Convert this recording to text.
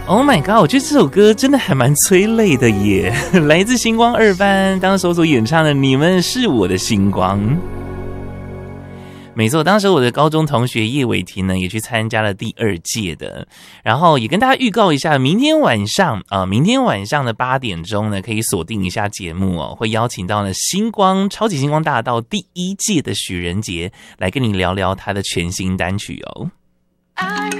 Oh my god， 我觉得这首歌真的还蛮催泪的耶，来自星光二班当时所演唱的《你们是我的星光》。没错，当时我的高中同学叶伟霆呢也去参加了第2届的，然后也跟大家预告一下，明天晚上的8点钟呢，可以锁定一下节目哦，会邀请到了超级星光大道第1届的许仁杰来跟你聊聊他的全新单曲哦。